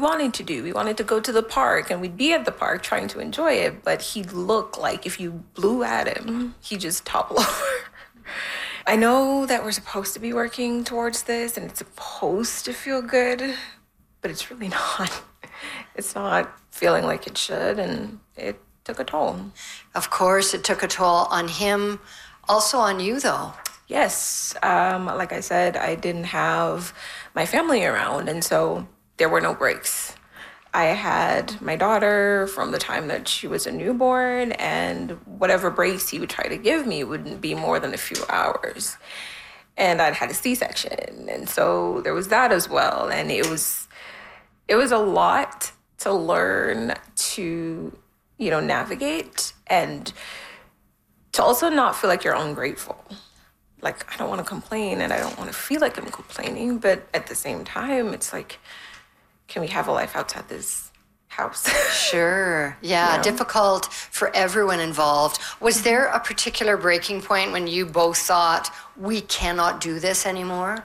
wanted to do. We wanted to go to the park, and we'd be at the park trying to enjoy it, but he'd look like if you blew at him, he'd just topple over. I know that we're supposed to be working towards this, and it's supposed to feel good, but it's really not. It's not feeling like it should, and it took a toll. Of course, it took a toll on him, also on you, though. Yes. Like I said, I didn't have my family around, and so there were no breaks. I had my daughter from the time that she was a newborn, and whatever breaks he would try to give me wouldn't be more than a few hours. And I'd had a C-section, and so there was that as well. And it was a lot to learn to, navigate, and to also not feel like you're ungrateful. Like, I don't want to complain, and I don't want to feel like I'm complaining, but at the same time, it's like, can we have a life outside this house? Sure. Yeah, difficult for everyone involved. Was there a particular breaking point when you both thought, we cannot do this anymore?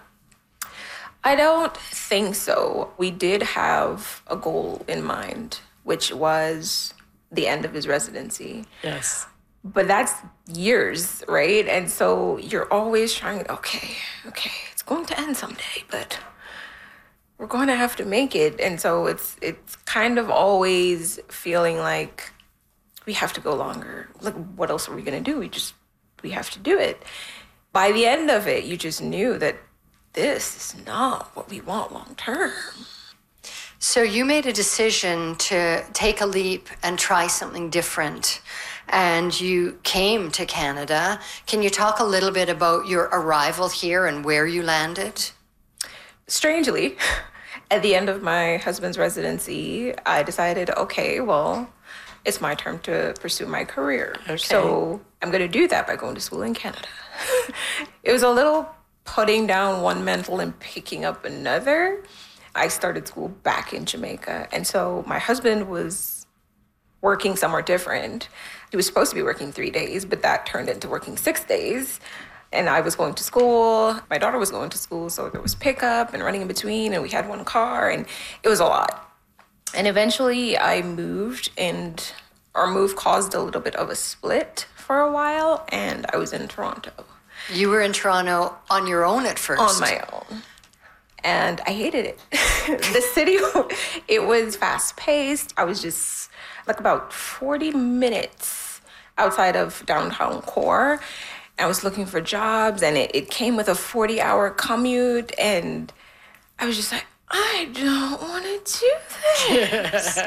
I don't think so. We did have a goal in mind, which was the end of his residency. Yes. But that's years, right? And so you're always trying, okay, it's going to end someday, but we're going to have to make it. And so it's kind of always feeling like we have to go longer. Like, what else are we going to do? We have to do it. By the end of it, you just knew that this is not what we want long term. So you made a decision to take a leap and try something different, and you came to Canada. Can you talk a little bit about your arrival here and where you landed? Strangely, at the end of my husband's residency, I decided, okay, well, it's my turn to pursue my career. Okay. So I'm going to do that by going to school in Canada. It was a little putting down one mantle and picking up another. I started school back in Jamaica. And so my husband was working somewhere different. He was supposed to be working 3 days, but that turned into working 6 days. And I was going to school. My daughter was going to school. So there was pickup and running in between. And we had one car, and it was a lot. And eventually I moved, and our move caused a little bit of a split for a while. And I was in Toronto. You were in Toronto on your own at first? On my own. And I hated it. The city, it was fast-paced. I was just like about 40 minutes outside of downtown core. I was looking for jobs, and it came with a 40-hour commute. And I was just like, I don't want to do this.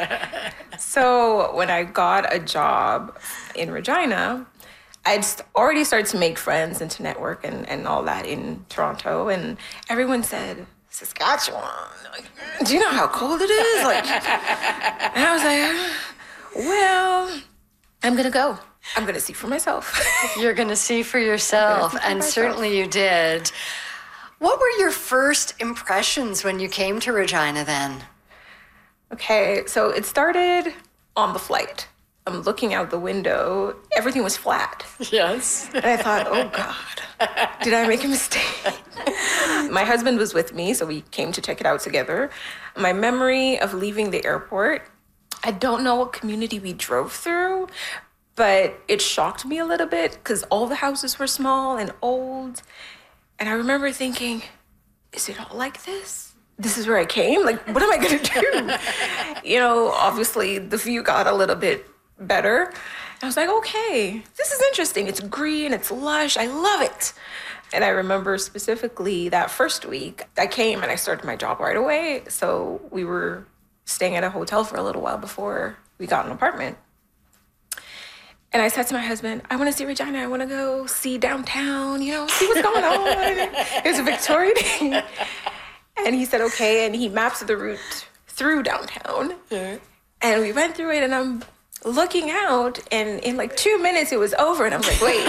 So when I got a job in Regina, I'd already started to make friends and to network and all that in Toronto. And everyone said, Saskatchewan, like, do you know how cold it is? Like, and I was like, well, I'm going to go. I'm going to see for myself. You're going to see for yourself, and certainly you did. What were your first impressions when you came to Regina then? Okay, so it started on the flight. I'm looking out the window. Everything was flat. Yes. And I thought, oh, God, did I make a mistake? My husband was with me, so we came to check it out together. My memory of leaving the airport, I don't know what community we drove through, but it shocked me a little bit because all the houses were small and old. And I remember thinking, is it all like this? This is where I came? Like, what am I going to do? Obviously the view got a little bit better. I was like, okay, this is interesting. It's green, it's lush, I love it. And I remember specifically that first week, I came and I started my job right away. So we were staying at a hotel for a little while before we got an apartment. And I said to my husband, I want to see Regina. I want to go see downtown, see what's going on. It was a Victoria Day. And he said, okay. And he maps the route through downtown. Yeah. And we went through it, and I'm looking out, and in like 2 minutes it was over. And I was like, wait.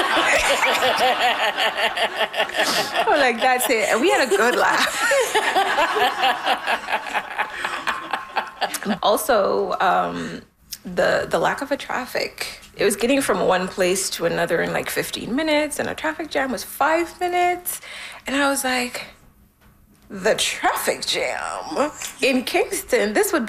I was like, that's it. And we had a good laugh. Also, the lack of a traffic. It was getting from one place to another in like 15 minutes, and a traffic jam was 5 minutes. And I was like, the traffic jam in Kingston, this would be